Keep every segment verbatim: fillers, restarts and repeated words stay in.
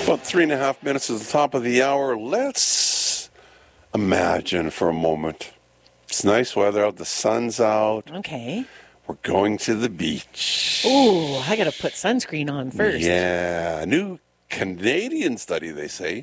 About three and a half minutes at the top of the hour. Let's imagine for a moment. It's nice weather out. The sun's out. Okay. We're going to the beach. Ooh, I got to put sunscreen on first. Yeah. A new Canadian study, they say,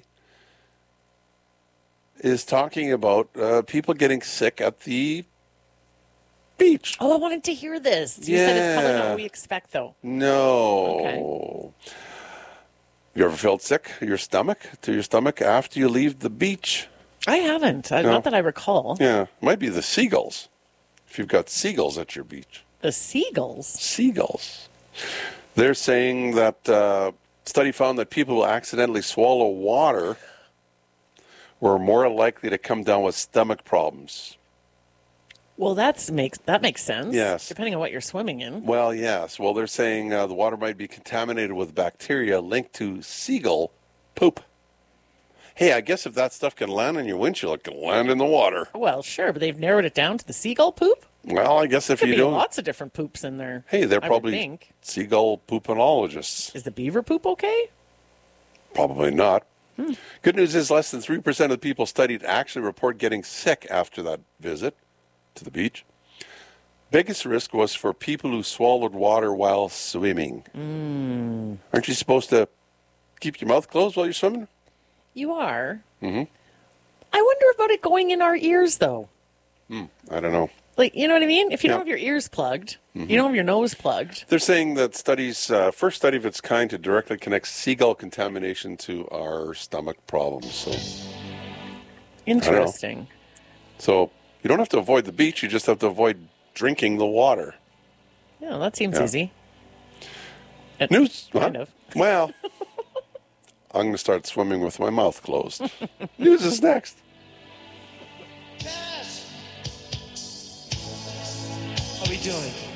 is talking about uh, people getting sick at the beach. Oh, I wanted to hear this. You yeah. said it's probably not what we expect, though. No. Okay. You ever felt sick, your stomach, to your stomach after you leave the beach? I haven't. No. Not that I recall. Yeah. It might be the seagulls. If you've got seagulls at your beach. The seagulls? Seagulls. They're saying that uh, study found that people who accidentally swallow water were more likely to come down with stomach problems. Well, that's makes that makes sense. Yes. Depending on what you're swimming in. Well, yes. Well, they're saying uh, the water might be contaminated with bacteria linked to seagull poop. Hey, I guess if that stuff can land on your windshield, it can land in the water. Well, sure, but they've narrowed it down to the seagull poop? Well, I guess if Could you be don't... lots of different poops in there. Hey, they're I probably would think. seagull poopanologists. Is the beaver poop okay? Probably not. Hmm. Good news is less than three percent of the people studied actually report getting sick after that visit to the beach. Biggest risk was for people who swallowed water while swimming. Mm. Aren't you supposed to keep your mouth closed while you're swimming? You are. Mm-hmm. I wonder about it going in our ears, though. Mm, I don't know. Like, you know what I mean? If you Yeah. don't have your ears plugged, Mm-hmm. you don't have your nose plugged. They're saying that studies, uh, first study of its kind to directly connect seagull contamination to our stomach problems. So, Interesting. so you don't have to avoid the beach. You just have to avoid drinking the water. Yeah, that seems Yeah. easy. Uh, News? Kind huh? of. Well, I'm going to start swimming with my mouth closed. News is next. How we doing?